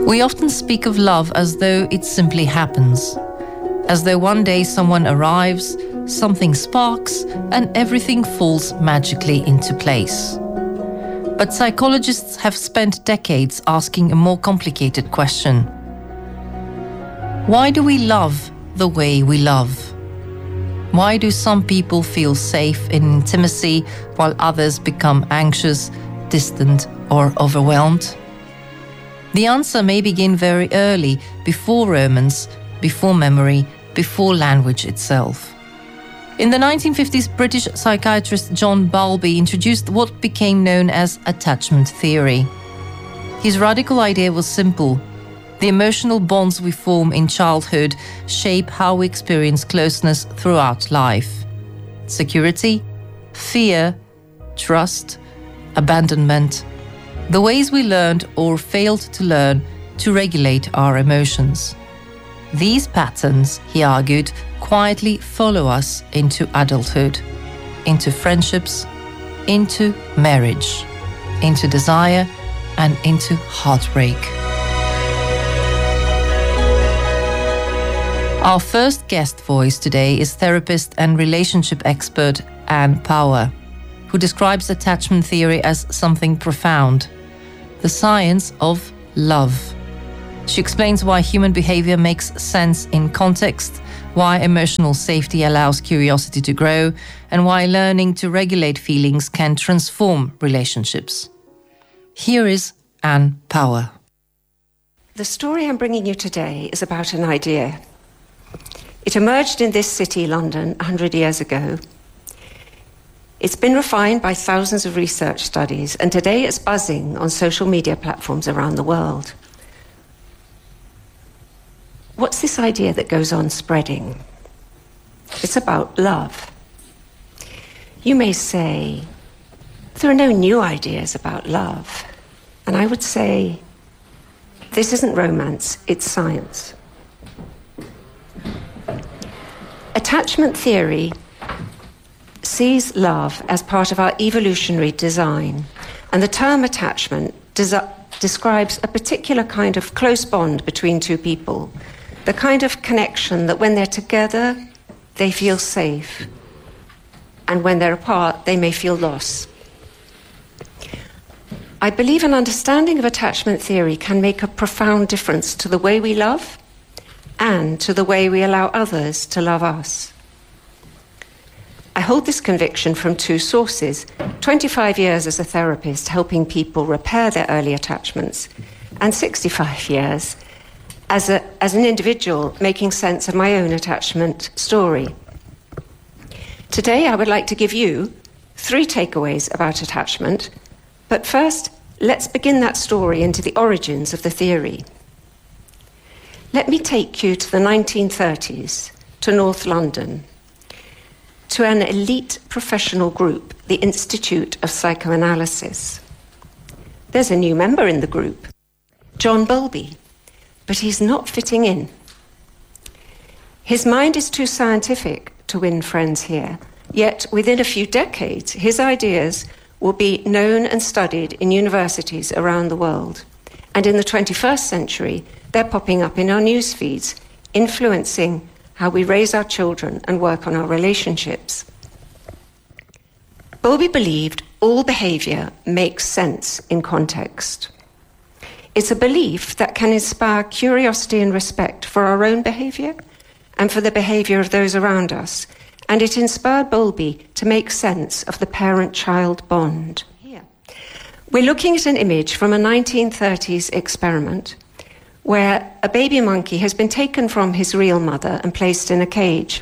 We often speak of love as though it simply happens, as though one day someone arrives, something sparks, and everything falls magically into place. But psychologists have spent decades asking a more complicated question. Why do we love the way we love? Why do some people feel safe in intimacy while others become anxious, distant, or overwhelmed? The answer may begin very early, before romance, before memory, before language itself. In the 1950s, British psychiatrist John Bowlby introduced what became known as attachment theory. His radical idea was simple. The emotional bonds we form in childhood shape how we experience closeness throughout life. Security, fear, trust, abandonment, the ways we learned or failed to learn to regulate our emotions. These patterns, he argued, quietly follow us into adulthood, into friendships, into marriage, into desire, and into heartbreak. Our first guest voice today is therapist and relationship expert Ann Power, who describes attachment theory as something profound, the science of love. She explains why human behavior makes sense in context, why emotional safety allows curiosity to grow, and why learning to regulate feelings can transform relationships. Here is Ann Power. The story I'm bringing you today is about an idea. It emerged in this city, London, 100 years ago. It's been refined by thousands of research studies, and today it's buzzing on social media platforms around the world. What's this idea that goes on spreading? It's about love. You may say, there are no new ideas about love. And I would say, this isn't romance, it's science. Attachment theory sees love as part of our evolutionary design, and the term attachment describes a particular kind of close bond between two people, the kind of connection that when they're together, they feel safe, and when they're apart, they may feel loss. I believe an understanding of attachment theory can make a profound difference to the way we love and to the way we allow others to love us. I hold this conviction from two sources: 25 years as a therapist helping people repair their early attachments, and 65 years as an individual making sense of my own attachment story. Today I would like to give you 3 takeaways about attachment, but first let's begin that story into the origins of the theory. Let me take you to the 1930s, to North London, to an elite professional group, the Institute of Psychoanalysis. There's a new member in the group, John Bowlby, but he's not fitting in. His mind is too scientific to win friends here, yet within a few decades, his ideas will be known and studied in universities around the world. And in the 21st century, they're popping up in our news feeds, influencing how we raise our children and work on our relationships. Bowlby believed all behavior makes sense in context. It's a belief that can inspire curiosity and respect for our own behavior and for the behavior of those around us, and it inspired Bowlby to make sense of the parent-child bond. Here, we're looking at an image from a 1930s experiment where a baby monkey has been taken from his real mother and placed in a cage.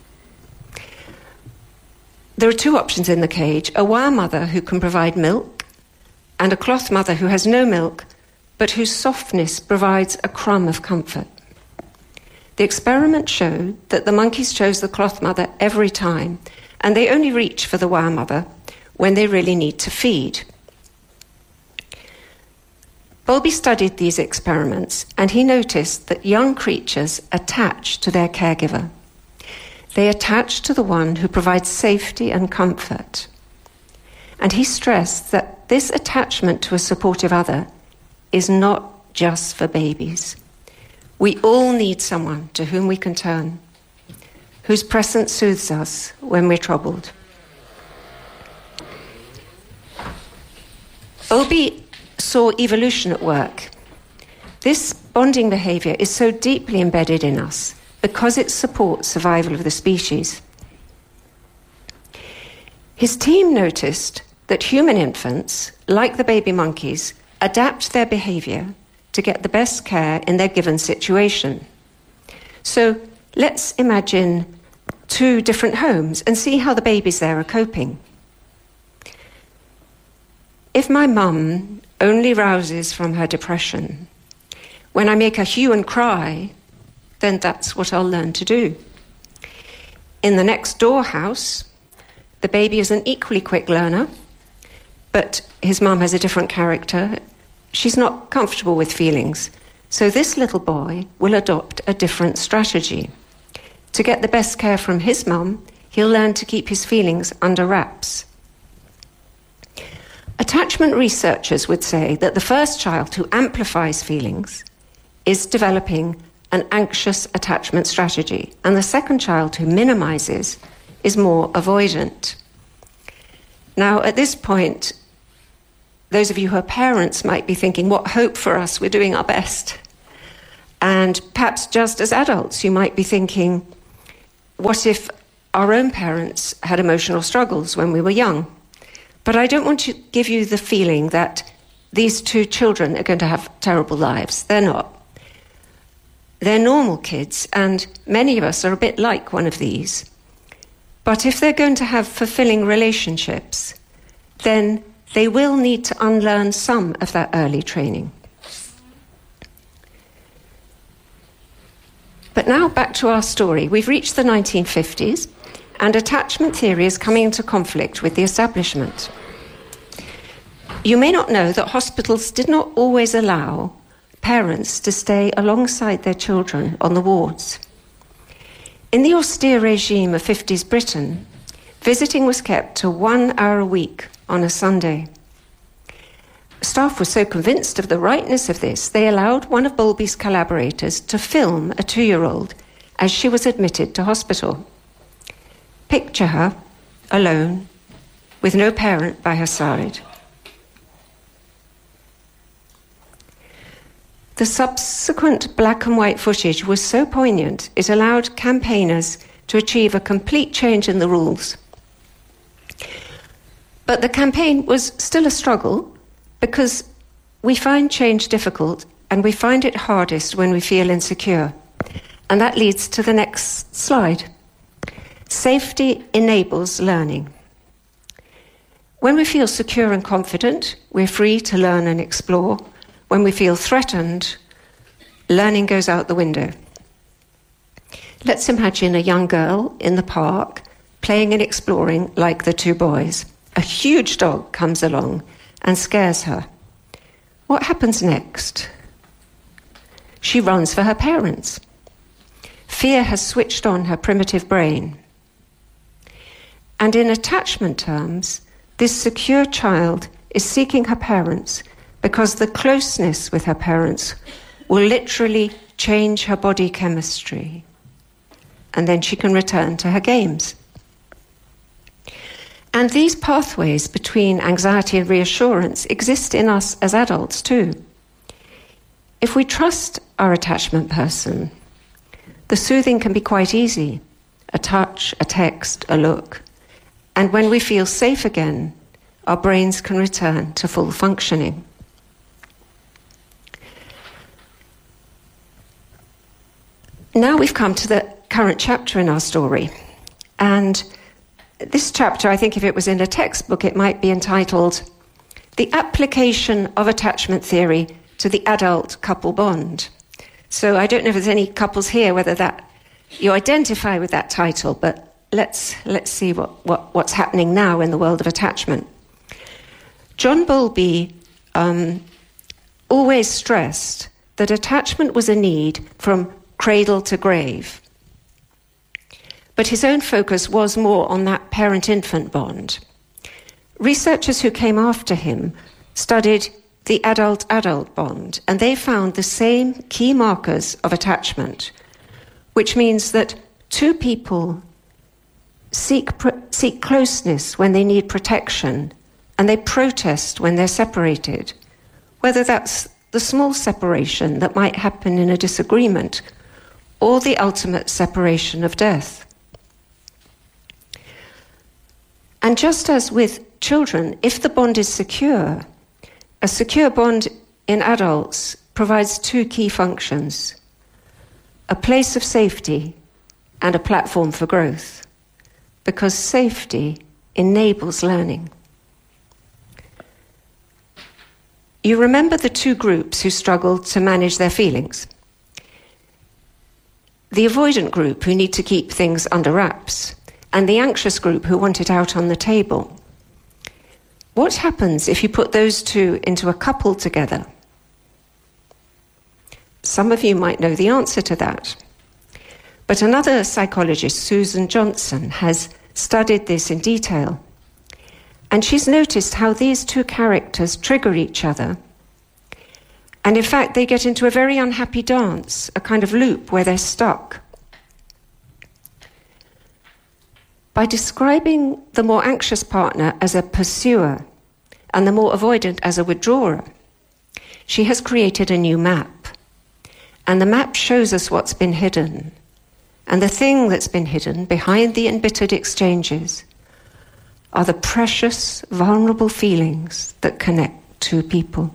There are 2 options in the cage: a wire mother who can provide milk, and a cloth mother who has no milk, but whose softness provides a crumb of comfort. The experiment showed that the monkeys chose the cloth mother every time, and they only reach for the wire mother when they really need to feed. Bowlby studied these experiments, and he noticed that young creatures attach to their caregiver. They attach to the one who provides safety and comfort. And he stressed that this attachment to a supportive other is not just for babies. We all need someone to whom we can turn, whose presence soothes us when we're troubled. Bowlby saw evolution at work. This bonding behaviour is so deeply embedded in us because it supports survival of the species. His team noticed that human infants, like the baby monkeys, adapt their behaviour to get the best care in their given situation. So let's imagine 2 different homes and see how the babies there are coping. If my mum only rouses from her depression when I make her hue and cry, then that's what I'll learn to do. In the next door house, the baby is an equally quick learner, but his mum has a different character. She's not comfortable with feelings, so this little boy will adopt a different strategy. To get the best care from his mum, he'll learn to keep his feelings under wraps. Attachment researchers would say that the first child who amplifies feelings is developing an anxious attachment strategy, and the second child who minimizes is more avoidant. Now, at this point, those of you who are parents might be thinking, what hope for us, we're doing our best. And perhaps just as adults, you might be thinking, what if our own parents had emotional struggles when we were young? But I don't want to give you the feeling that these 2 children are going to have terrible lives. They're not. They're normal kids, and many of us are a bit like one of these. But if they're going to have fulfilling relationships, then they will need to unlearn some of that early training. But now back to our story. We've reached the 1950s, and attachment theory is coming into conflict with the establishment. You may not know that hospitals did not always allow parents to stay alongside their children on the wards. In the austere regime of 50s Britain, visiting was kept to 1 hour a week on a Sunday. Staff were so convinced of the rightness of this, they allowed one of Bowlby's collaborators to film a 2-year-old as she was admitted to hospital. Picture her, alone, with no parent by her side. The subsequent black and white footage was so poignant, it allowed campaigners to achieve a complete change in the rules. But the campaign was still a struggle because we find change difficult and we find it hardest when we feel insecure. And that leads to the next slide. Safety enables learning. When we feel secure and confident, we're free to learn and explore. When we feel threatened, learning goes out the window. Let's imagine a young girl in the park playing and exploring like the 2 boys. A huge dog comes along and scares her. What happens next? She runs for her parents. Fear has switched on her primitive brain. And in attachment terms, this secure child is seeking her parents because the closeness with her parents will literally change her body chemistry. And then she can return to her games. And these pathways between anxiety and reassurance exist in us as adults too. If we trust our attachment person, the soothing can be quite easy. A touch, a text, a look. And when we feel safe again, our brains can return to full functioning. Now we've come to the current chapter in our story. And this chapter, I think if it was in a textbook, it might be entitled The Application of Attachment Theory to the Adult Couple Bond. So I don't know if there's any couples here, whether that you identify with that title, but let's see what's happening now in the world of attachment. John Bowlby always stressed that attachment was a need from cradle to grave. But his own focus was more on that parent-infant bond. Researchers who came after him studied the adult-adult bond, and they found the same key markers of attachment, which means that two people seek closeness when they need protection, and they protest when they're separated, whether that's the small separation that might happen in a disagreement or the ultimate separation of death. And just as with children, if the bond is secure, a secure bond in adults provides two key functions: a place of safety and a platform for growth, because safety enables learning. You remember the two groups who struggled to manage their feelings? The avoidant group, who need to keep things under wraps, and the anxious group, who want it out on the table. What happens if you put those two into a couple together? Some of you might know the answer to that. But another psychologist, Susan Johnson, has studied this in detail. And she's noticed how these two characters trigger each other. And in fact, they get into a very unhappy dance, a kind of loop where they're stuck. By describing the more anxious partner as a pursuer and the more avoidant as a withdrawer, she has created a new map. And the map shows us what's been hidden. And the thing that's been hidden behind the embittered exchanges are the precious, vulnerable feelings that connect two people.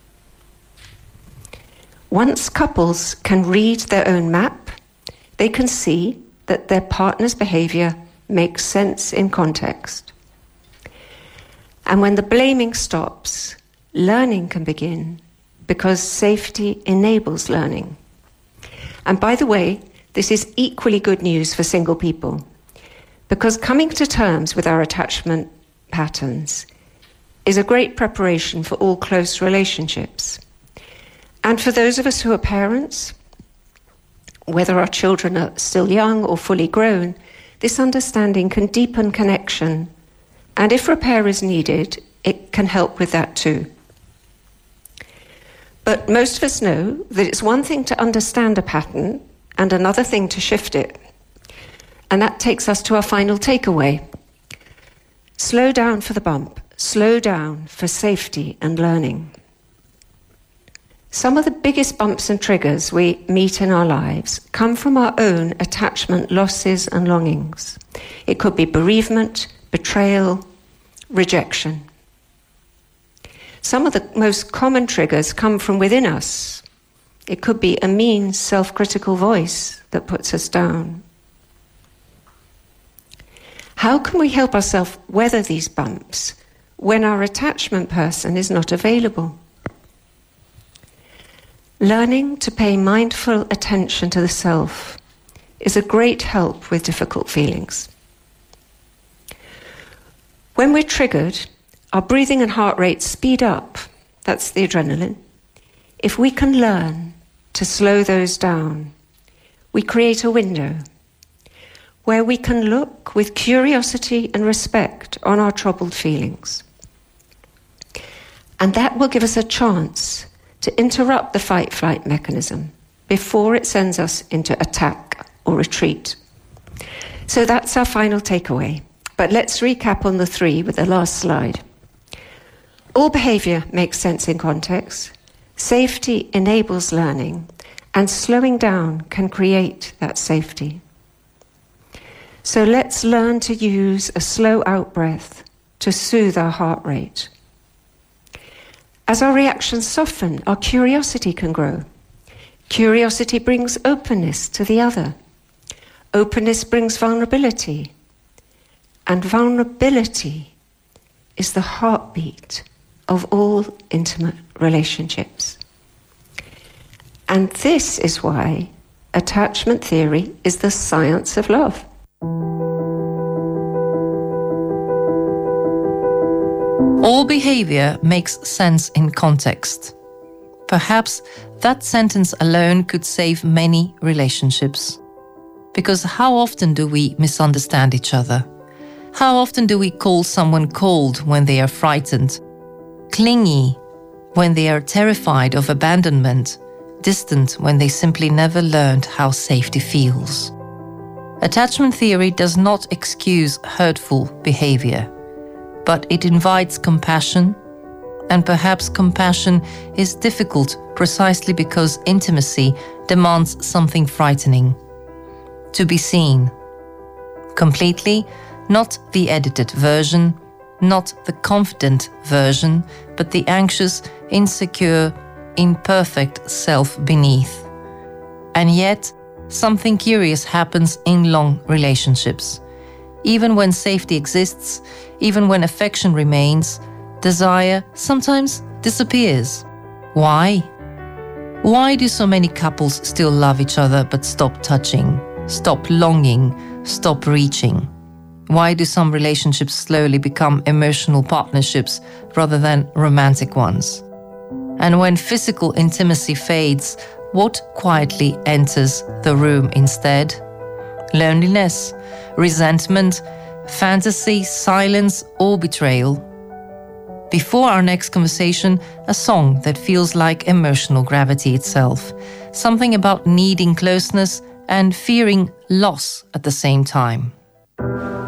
Once couples can read their own map, they can see that their partner's behavior makes sense in context. And when the blaming stops, learning can begin, because safety enables learning. And by the way, this is equally good news for single people, because coming to terms with our attachment patterns is a great preparation for all close relationships. And for those of us who are parents, whether our children are still young or fully grown, this understanding can deepen connection. And if repair is needed, it can help with that too. But most of us know that it's one thing to understand a pattern and another thing to shift it. And that takes us to our final takeaway. Slow down for the bump. Slow down for safety and learning. Some of the biggest bumps and triggers we meet in our lives come from our own attachment losses and longings. It could be bereavement, betrayal, rejection. Some of the most common triggers come from within us. It could be a mean, self-critical voice that puts us down. How can we help ourselves weather these bumps when our attachment person is not available? Learning to pay mindful attention to the self is a great help with difficult feelings. When we're triggered, our breathing and heart rate speed up. That's the adrenaline. If we can learn to slow those down, we create a window where we can look with curiosity and respect on our troubled feelings. And that will give us a chance to interrupt the fight-flight mechanism before it sends us into attack or retreat. So that's our final takeaway. But let's recap on the three with the last slide. All behavior makes sense in context. Safety enables learning, and slowing down can create that safety. So let's learn to use a slow out-breath to soothe our heart rate. As our reactions soften, our curiosity can grow. Curiosity brings openness to the other. Openness brings vulnerability. And vulnerability is the heartbeat of all intimate relationships. And this is why attachment theory is the science of love. All behavior makes sense in context. Perhaps that sentence alone could save many relationships. Because how often do we misunderstand each other? How often do we call someone cold when they are frightened, clingy when they are terrified of abandonment, distant when they simply never learned how safety feels. Attachment theory does not excuse hurtful behavior, but it invites compassion, and perhaps compassion is difficult precisely because intimacy demands something frightening: to be seen. Completely, not the edited version, not the confident version, but the anxious, insecure, imperfect self beneath. And yet, something curious happens in long relationships. Even when safety exists, even when affection remains, desire sometimes disappears. Why? Why do so many couples still love each other but stop touching, stop longing, stop reaching? Why do some relationships slowly become emotional partnerships rather than romantic ones? And when physical intimacy fades, what quietly enters the room instead? Loneliness, resentment, fantasy, silence, or betrayal? Before our next conversation, a song that feels like emotional gravity itself, something about needing closeness and fearing loss at the same time.